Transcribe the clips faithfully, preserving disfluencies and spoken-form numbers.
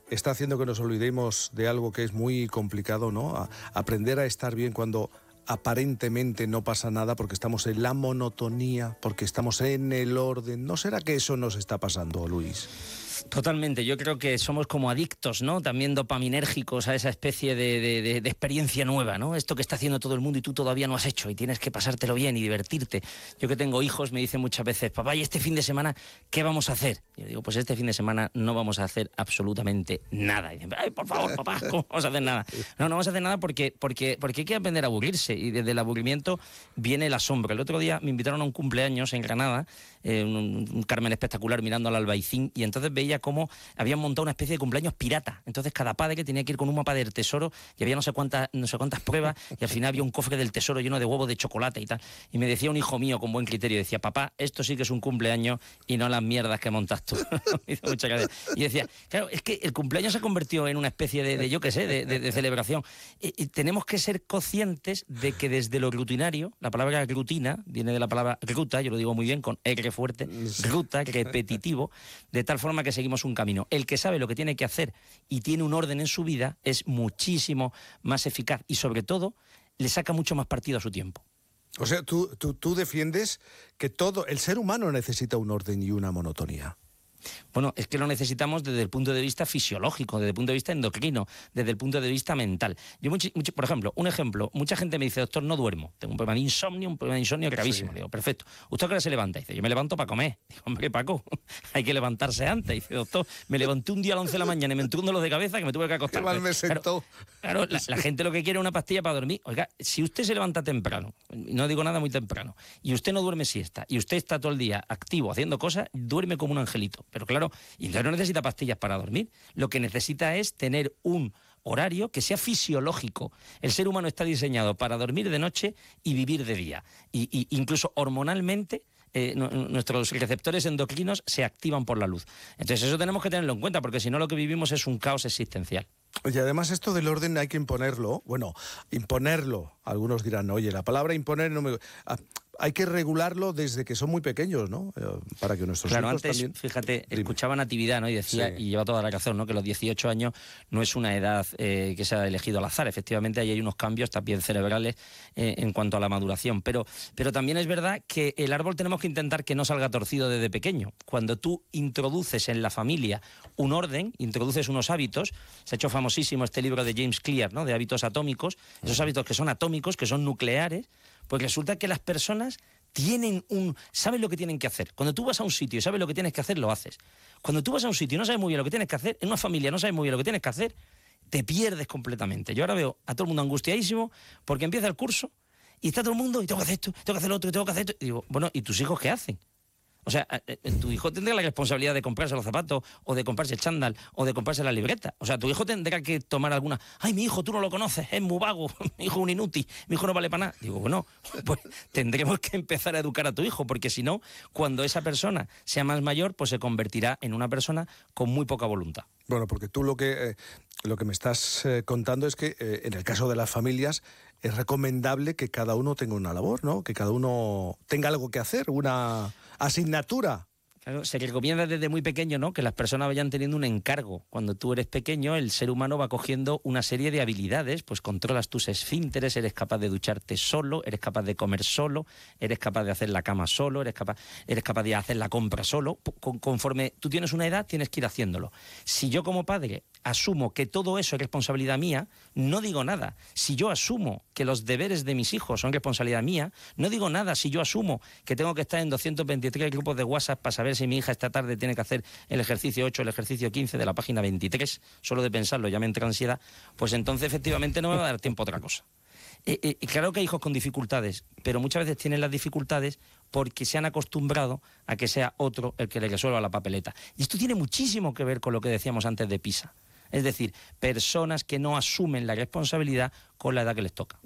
está haciendo que nos olvidemos de algo que es muy complicado, ¿no? A, aprender a estar bien cuando aparentemente no pasa nada, porque estamos en la monotonía, porque estamos en el orden. ¿No será que eso nos está pasando, Luis? Totalmente, yo creo que somos como adictos, ¿no? También dopaminérgicos a esa especie de, de, de, de experiencia nueva, ¿no? Esto que está haciendo todo el mundo y tú todavía no has hecho y tienes que pasártelo bien y divertirte. Yo que tengo hijos me dicen muchas veces, papá, ¿y este fin de semana qué vamos a hacer? Y yo digo, pues este fin de semana no vamos a hacer absolutamente nada. Y dicen, ay, por favor, papá, ¿cómo vamos a hacer nada? No, no vamos a hacer nada porque, porque, porque hay que aprender a aburrirse y desde el aburrimiento viene el asombro. El otro día me invitaron a un cumpleaños en Granada, eh, un, un Carmen espectacular mirando al Albaicín, y entonces veía cómo habían montado una especie de cumpleaños pirata. Entonces cada padre tenía que ir con un mapa del tesoro y había no sé cuántas, no sé cuántas pruebas y al final había un cofre del tesoro lleno de huevos de chocolate y tal. Y me decía un hijo mío con buen criterio, decía, papá, esto sí que es un cumpleaños y no las mierdas que montas tú. Me hizo mucha gracia. Y decía, claro, es que el cumpleaños se convirtió en una especie de, de yo qué sé, de, de, de celebración. Y, y tenemos que ser conscientes de que desde lo rutinario, la palabra rutina viene de la palabra ruta, yo lo digo muy bien, con R fuerte, ruta, repetitivo, de tal forma que seguimos un camino. El que sabe lo que tiene que hacer y tiene un orden en su vida es muchísimo más eficaz y sobre todo le saca mucho más partido a su tiempo. O sea, tú, tú, tú defiendes que todo, el ser humano necesita un orden y una monotonía. Bueno, es que lo necesitamos desde el punto de vista fisiológico, desde el punto de vista endocrino, desde el punto de vista mental. Yo, mucho, mucho, por ejemplo, un ejemplo, mucha gente me dice, doctor, no duermo, tengo un problema de insomnio, un problema de insomnio gravísimo. Sí. Digo, perfecto. ¿Usted a qué hora se levanta? Dice, yo me levanto para comer. Digo, hombre, Paco, hay que levantarse antes. Dice, doctor, me levanté un día a las once de la mañana y me entró un dolor de cabeza que me tuve que acostar. Qué mal me sentó. Claro, claro la, la gente lo que quiere es una pastilla para dormir. Oiga, si usted se levanta temprano, no digo nada muy temprano, y usted no duerme siesta, y usted está todo el día activo haciendo cosas, duerme como un angelito. Pero claro, y entonces no necesita pastillas para dormir. Lo que necesita es tener un horario que sea fisiológico. El ser humano está diseñado para dormir de noche y vivir de día. Y, y incluso hormonalmente eh, no, nuestros receptores endocrinos se activan por la luz. Entonces eso tenemos que tenerlo en cuenta, porque si no lo que vivimos es un caos existencial. Y además esto del orden hay que imponerlo. Bueno, imponerlo. Algunos dirán, oye, la palabra imponer no me... Ah, hay que regularlo desde que son muy pequeños, ¿no? Eh, para que nuestros claro, hijos antes, también... fíjate, escuchaba Natividad, ¿no? Y decía, sí. Y lleva toda la razón, ¿no? Que los dieciocho años no es una edad eh, que se ha elegido al azar. Efectivamente, ahí hay unos cambios también cerebrales eh, en cuanto a la maduración. Pero, pero también es verdad que el árbol tenemos que intentar que no salga torcido desde pequeño. Cuando tú introduces en la familia un orden, introduces unos hábitos, se ha hecho famosísimo este libro de James Clear, ¿no? De hábitos atómicos, esos hábitos que son atómicos, que son nucleares, pues resulta que las personas tienen un... saben lo que tienen que hacer. Cuando tú vas a un sitio y sabes lo que tienes que hacer, lo haces. Cuando tú vas a un sitio y no sabes muy bien lo que tienes que hacer, en una familia no sabes muy bien lo que tienes que hacer, te pierdes completamente. Yo ahora veo a todo el mundo angustiadísimo porque empieza el curso y está todo el mundo y tengo que hacer esto, tengo que hacer lo otro, tengo que hacer esto. Y digo, bueno, ¿y tus hijos qué hacen? O sea, tu hijo tendrá la responsabilidad de comprarse los zapatos, o de comprarse el chándal, o de comprarse la libreta. O sea, tu hijo tendrá que tomar alguna... Ay, mi hijo, tú no lo conoces, es muy vago, mi hijo es un inútil, mi hijo no vale para nada. Digo, bueno, pues tendremos que empezar a educar a tu hijo, porque si no, cuando esa persona sea más mayor, pues se convertirá en una persona con muy poca voluntad. Bueno, porque tú lo que, eh, lo que me estás eh, contando es que eh, en el caso de las familias es recomendable que cada uno tenga una labor, ¿no? Que cada uno tenga algo que hacer, una asignatura. Claro, se recomienda desde muy pequeño, ¿no?, que las personas vayan teniendo un encargo. Cuando tú eres pequeño, el ser humano va cogiendo una serie de habilidades, pues controlas tus esfínteres, eres capaz de ducharte solo, eres capaz de comer solo, eres capaz de hacer la cama solo, eres capaz, eres capaz de hacer la compra solo. Con, conforme tú tienes una edad, tienes que ir haciéndolo. Si yo como padre asumo que todo eso es responsabilidad mía, no digo nada. Si yo asumo que los deberes de mis hijos son responsabilidad mía, no digo nada. Si yo asumo que tengo que estar en doscientos veintitrés grupos de WhatsApp para saber si mi hija esta tarde tiene que hacer el ejercicio ocho, el ejercicio quince de la página veintitrés, solo de pensarlo ya me entra ansiedad, pues entonces efectivamente no me va a dar tiempo a otra cosa. Eh, eh, claro que hay hijos con dificultades, pero muchas veces tienen las dificultades porque se han acostumbrado a que sea otro el que le resuelva la papeleta. Y esto tiene muchísimo que ver con lo que decíamos antes de PISA. Es decir, personas que no asumen la responsabilidad con la edad que les toca.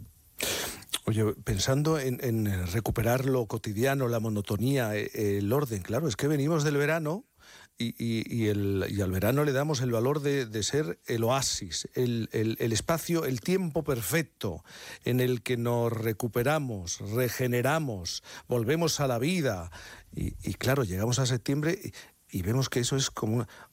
Oye, pensando en, en recuperar lo cotidiano, la monotonía, el orden, claro, es que venimos del verano y, y, y, el, y al verano le damos el valor de, de ser el oasis, el, el, el espacio, el tiempo perfecto en el que nos recuperamos, regeneramos, volvemos a la vida. Y, y claro, llegamos a septiembre y, y vemos que eso es como una,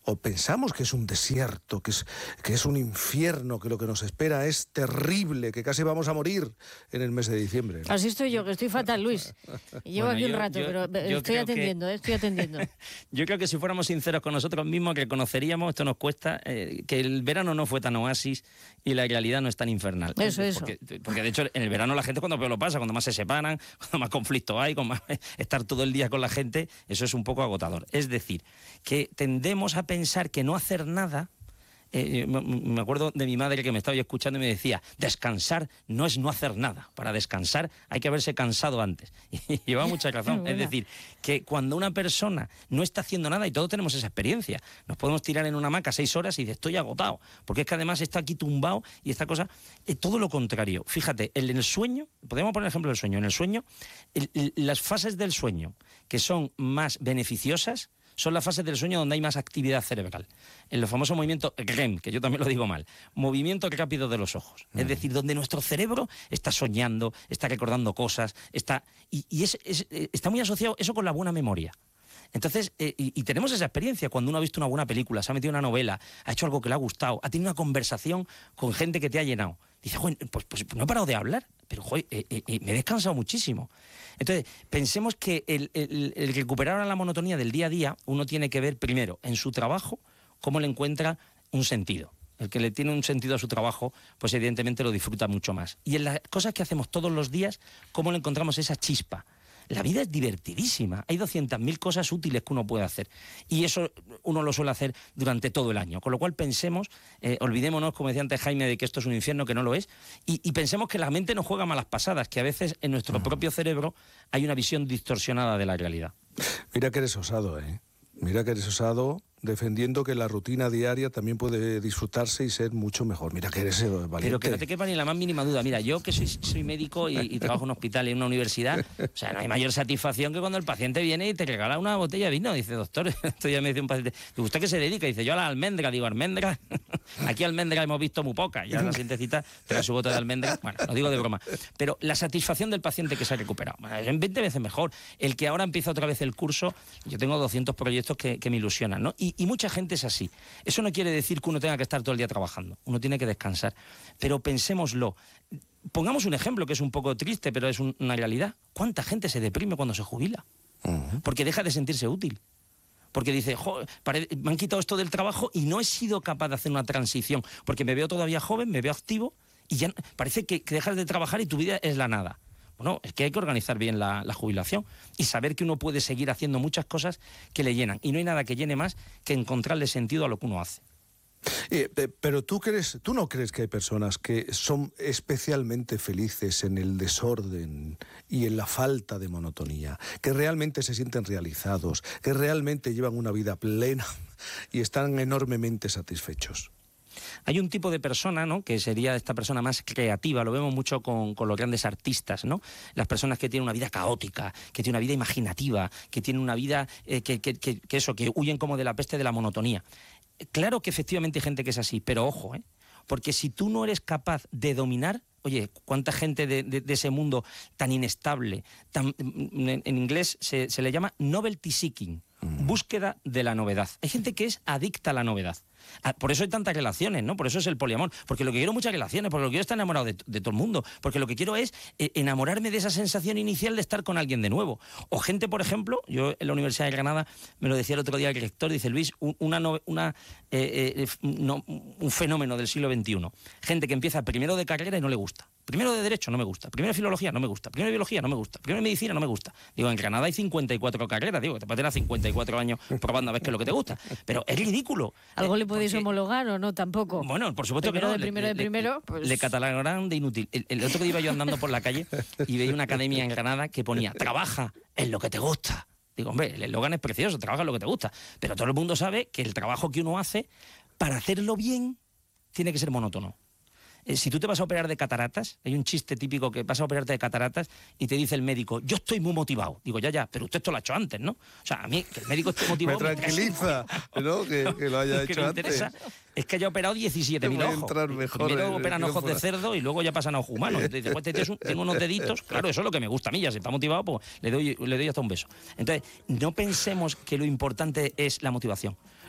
o pensamos que es un desierto, que es, que es un infierno, que lo que nos espera es terrible, que casi vamos a morir en el mes de diciembre, ¿no? Así estoy yo, que estoy fatal, Luis. Llevo bueno, aquí un yo, rato, yo, pero yo estoy atendiendo, que, eh, estoy atendiendo. Yo creo que si fuéramos sinceros con nosotros mismos, reconoceríamos, esto nos cuesta, eh, que el verano no fue tan oasis y la realidad no es tan infernal. Eso, eso. Porque, porque de hecho en el verano la gente cuando peor lo pasa, cuando más se separan, cuando más conflicto hay, con más, estar todo el día con la gente, eso es un poco agotador. Es decir, que tendemos a pensar que no hacer nada. Eh, me acuerdo de mi madre que me estaba escuchando y me decía, descansar no es no hacer nada, para descansar hay que haberse cansado antes. Y lleva mucha razón. Es decir, que cuando una persona no está haciendo nada, y todos tenemos esa experiencia, nos podemos tirar en una hamaca seis horas y decir, estoy agotado, porque es que además está aquí tumbado y esta cosa, eh, todo lo contrario. Fíjate, en el sueño, podemos poner el ejemplo del sueño, en el sueño, el, el, las fases del sueño que son más beneficiosas son las fases del sueño donde hay más actividad cerebral. En los famosos movimientos R E M, que yo también lo digo mal, movimiento rápido de los ojos. Mm. Es decir, donde nuestro cerebro está soñando, está recordando cosas, está y, y es, es, está muy asociado eso con la buena memoria. Entonces, eh, y, y tenemos esa experiencia cuando uno ha visto una buena película, se ha metido en una novela, ha hecho algo que le ha gustado, ha tenido una conversación con gente que te ha llenado. Dice, joder, pues, pues no he parado de hablar, pero joder, eh, eh, me he descansado muchísimo. Entonces, pensemos que el, el, el recuperar la monotonía del día a día, uno tiene que ver primero en su trabajo cómo le encuentra un sentido. El que le tiene un sentido a su trabajo, pues evidentemente lo disfruta mucho más. Y en las cosas que hacemos todos los días, cómo le encontramos esa chispa. La vida es divertidísima, hay doscientas mil cosas útiles que uno puede hacer y eso uno lo suele hacer durante todo el año, con lo cual pensemos, eh, olvidémonos, como decía antes Jaime, de que esto es un infierno, que no lo es, y, y pensemos que la mente nos juega malas pasadas, que a veces en nuestro propio cerebro hay una visión distorsionada de la realidad. Mira que eres osado, ¿eh? Mira que eres osado, defendiendo que la rutina diaria también puede disfrutarse y ser mucho mejor. Mira que eres valiente. Pero que no te quepa ni la más mínima duda. Mira, yo que soy, soy médico y, y trabajo en un hospital y en una universidad, o sea, no hay mayor satisfacción que cuando el paciente viene y te regala una botella de vino. Dice, doctor, esto ya me dice un paciente, ¿usted qué se dedica? Dice, yo a la almendra. Digo, ¿almendra? Aquí almendra hemos visto muy poca. Ya la sientecita trae su bota de almendra. Bueno, lo digo de broma. Pero la satisfacción del paciente que se ha recuperado, es veinte veces mejor. El que ahora empieza otra vez el curso, yo tengo doscientos proyectos que, que me ilusionan, ¿no? Y, y mucha gente es así. Eso no quiere decir que uno tenga que estar todo el día trabajando. Uno tiene que descansar. Pero pensémoslo. Pongamos un ejemplo que es un poco triste, pero es un, una realidad. ¿Cuánta gente se deprime cuando se jubila? Uh-huh. Porque deja de sentirse útil. Porque dice, joder, me han quitado esto del trabajo y no he sido capaz de hacer una transición. Porque me veo todavía joven, me veo activo y ya parece que, que dejas de trabajar y tu vida es la nada. Bueno, es que hay que organizar bien la, la jubilación y saber que uno puede seguir haciendo muchas cosas que le llenan. Y no hay nada que llene más que encontrarle sentido a lo que uno hace. Eh, pero ¿tú crees, tú no crees que hay personas que son especialmente felices en el desorden y en la falta de monotonía, que realmente se sienten realizados, que realmente llevan una vida plena y están enormemente satisfechos? Hay un tipo de persona, ¿no?, que sería esta persona más creativa, lo vemos mucho con, con los grandes artistas, ¿no? Las personas que tienen una vida caótica, que tienen una vida imaginativa, que tienen una vida eh, que, que, que, que eso, que huyen como de la peste de la monotonía. Claro que efectivamente hay gente que es así, pero ojo, ¿eh? Porque si tú no eres capaz de dominar, oye, ¿cuánta gente de, de, de ese mundo tan inestable, tan, en, en inglés se, se le llama novelty seeking, búsqueda de la novedad? Hay gente que es adicta a la novedad. Por eso hay tantas relaciones, ¿no? Por eso es el poliamor. Porque lo que quiero muchas relaciones, porque lo que quiero es estar enamorado de, de todo el mundo, porque lo que quiero es eh, enamorarme de esa sensación inicial de estar con alguien de nuevo. O gente, por ejemplo, yo en la Universidad de Granada, me lo decía el otro día el rector, dice, Luis, una, una, eh, eh, no, un fenómeno del siglo veintiuno. Gente que empieza primero de carrera y no le gusta. Primero de Derecho no me gusta. Primero de Filología no me gusta. Primero de Biología no me gusta. Primero de Medicina no me gusta. Digo, en Granada hay cincuenta y cuatro carreras. Digo, te puedes tener cincuenta y cuatro años probando a ver qué es lo que te gusta. Pero es ridículo. ¿Algo eh, le podéis porque... homologar o no tampoco? Bueno, por supuesto primero que no. De primero le, de primero, le, pues... le catalogarán de inútil. El, el otro día iba yo andando por la calle y veía una academia en Granada que ponía, trabaja en lo que te gusta. Digo, hombre, el eslogan es precioso, trabaja en lo que te gusta. Pero todo el mundo sabe que el trabajo que uno hace, para hacerlo bien, tiene que ser monótono. Eh, si tú te vas a operar de cataratas, hay un chiste típico que vas a operarte de cataratas y te dice el médico, yo estoy muy motivado. Digo, ya, ya, pero usted esto lo ha hecho antes, ¿no? O sea, a mí, que el médico esté motivado... Me tranquiliza, ¿no? Que, que lo haya lo que hecho me antes. Interesa es que haya operado diecisiete mil ojos. Mejor Primero en, operan en ojos de cerdo y luego ya pasan a ojos humanos. Entonces, después te tienes un, tengo unos deditos, claro, eso es lo que me gusta a mí, ya si está motivado, pues le doy, le doy hasta un beso. Entonces, no pensemos que lo importante es la motivación.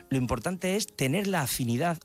Lo importante es tener la afinidad